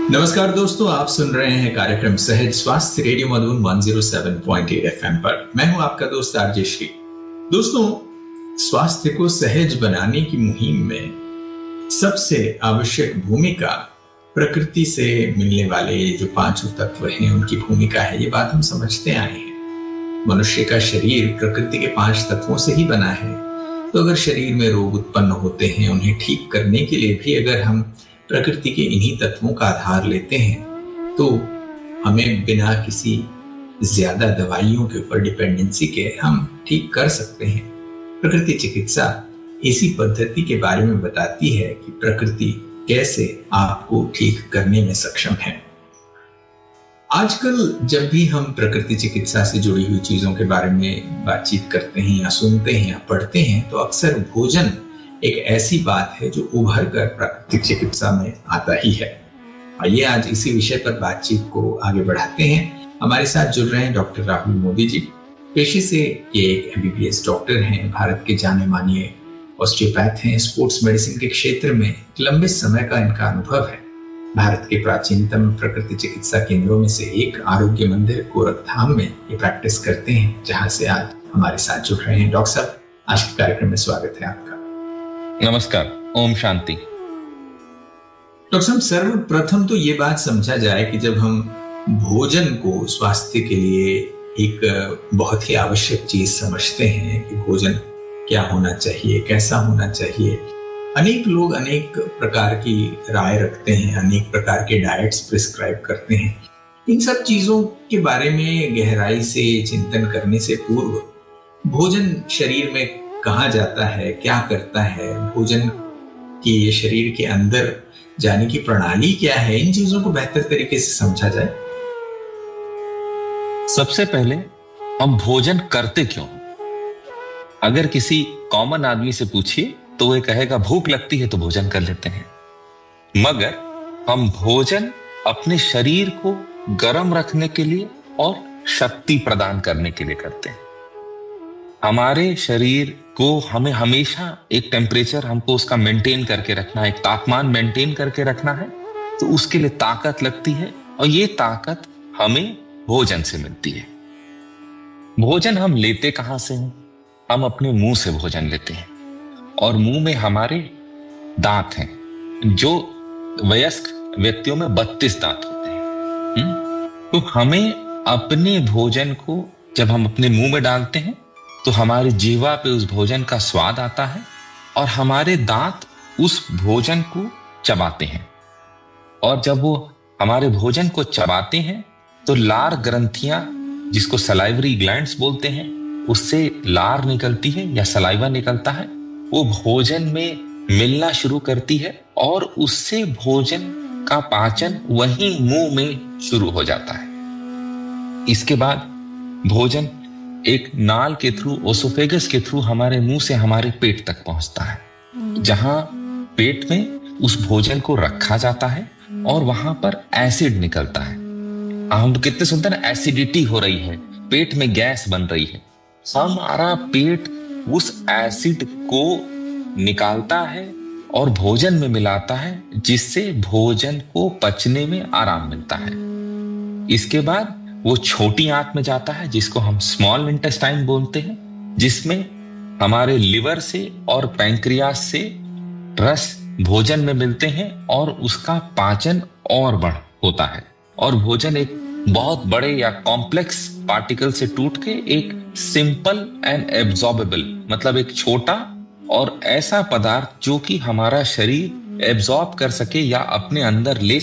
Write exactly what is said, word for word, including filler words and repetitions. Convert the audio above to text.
नमस्कार दोस्तों, आप सुन रहे हैं कार्यक्रम सहज स्वास्थ्य रेडियो मधुबन एक सौ सात पॉइंट आठ एफएम पर। मैं हूं आपका दोस्त आरजे श्री। दोस्तों, स्वास्थ्य को सहज बनाने की मुहिम में सबसे आवश्यक भूमिका प्रकृति से मिलने वाले जो पांचों तत्व हैं उनकी भूमिका है। ये बात हम समझते आए हैं। मनुष्य का शरीर प्रकृति के पांच तत्वों से ही बना है। तो अगर शरीर में रोग उत्पन्न होते हैं, उन्हें ठीक करने के लिए भी अगर हम प्रकृति के इन्हीं तत्वों का आधार लेते हैं तो हमें बिना किसी ज्यादा दवाइयों के ऊपर डिपेंडेंसी के हम ठीक कर सकते हैं। प्रकृति चिकित्सा इसी पद्धति के बारे में बताती है कि प्रकृति कैसे आपको ठीक करने में सक्षम है। आजकल जब भी हम प्रकृति चिकित्सा से जुड़ी हुई चीजों के बारे में बातचीत करते हैं या सुनते हैं या पढ़ते हैं तो अक्सर भोजन एक ऐसी बात है जो उभर कर प्राकृतिक चिकित्सा में आता ही है। आइए आज इसी विषय पर बातचीत को आगे बढ़ाते हैं। हमारे साथ जुड़ रहे हैं डॉक्टर राहुल मोदी जी। पेशे से ये एक एमबीबीएस डॉक्टर हैं, भारत के जाने माने ऑस्टियोपैथ हैं। स्पोर्ट्स मेडिसिन के क्षेत्र में लंबे समय का इनका अनुभव है। भारत के प्राचीनतम प्रकृति चिकित्सा केंद्रों में से एक आरोग्य मंदिर गोरखधाम में ये प्रैक्टिस करते हैं, जहां से आज हमारे साथ जुड़ रहे हैं। डॉक्टर साहब, आज के कार्यक्रम में स्वागत है आपका। नमस्कार, ओम शांति। डॉक्टर साहब, सर्वप्रथम तो ये बात समझा जाए कि जब हम भोजन को स्वास्थ्य के लिए एक बहुत ही आवश्यक चीज समझते हैं कि भोजन क्या होना चाहिए, कैसा होना चाहिए, अनेक लोग अनेक प्रकार की राय रखते हैं, अनेक प्रकार के डाइट्स प्रिस्क्राइब करते हैं। इन सब चीजों के बारे में गहराई से चिंतन करने से पूर्व भोजन शरीर में कहाँ जाता है, क्या करता है, भोजन की ये शरीर के अंदर जाने की प्रणाली क्या है, इन चीजों को बेहतर तरीके से समझा जाए। सबसे पहले हम भोजन करते क्यों? अगर किसी कॉमन आदमी से पूछिए तो वह कहेगा भूख लगती है तो भोजन कर लेते हैं। मगर हम भोजन अपने शरीर को गर्म रखने के लिए और शक्ति प्रदान करने के लिए करते हैं। हमारे शरीर को हमें हमेशा एक टेम्परेचर हमको उसका मेंटेन करके रखना है, एक तापमान मेंटेन करके रखना है, तो उसके लिए ताकत लगती है और ये ताकत हमें भोजन से मिलती है। भोजन हम लेते कहां से हैं? हम अपने मुंह से भोजन लेते हैं और मुंह में हमारे दांत हैं, जो वयस्क व्यक्तियों में बत्तीस दांत होते हैं। तो हमें अपने भोजन को जब हम अपने मुंह में डालते हैं तो हमारी जीवा पे उस भोजन का स्वाद आता है और हमारे दांत उस भोजन को चबाते हैं। और जब वो हमारे भोजन को चबाते हैं तो लार ग्रंथियां, जिसको सलाइवरी ग्लैंड्स बोलते हैं, उससे लार निकलती है या सलाइवा निकलता है। वो भोजन में मिलना शुरू करती है और उससे भोजन का पाचन वहीं मुंह में शुरू हो जाता है। इसके बाद भोजन एक नाल के थ्रू, ओसोफेगस के थ्रू हमारे मुंह से हमारे पेट तक पहुंचता है, जहां पेट में उस भोजन को रखा जाता है और वहां पर एसिड निकलता है। हम कितने सुनते हैं ना, एसिडिटी हो रही है, पेट में गैस बन रही है। हमारा पेट उस एसिड को निकालता है और भोजन में मिलाता है, जिससे भोजन को पचने में आराम मिलता है। इसके बाद वो छोटी आंत में जाता है, जिसको हम स्मॉल इंटेस्टाइन बोलते हैं, जिसमें हमारे लिवर से और पैंक्रियास से रस भोजन में मिलते हैं और उसका पाचन और बढ़ होता है और भोजन एक बहुत बड़े या कॉम्प्लेक्स पार्टिकल से टूट के एक सिंपल एंड एब्जॉर्बेबल, मतलब एक छोटा और ऐसा पदार्थ जो कि हमारा शरीर एब्जॉर्ब कर सके या अपने अंदर ले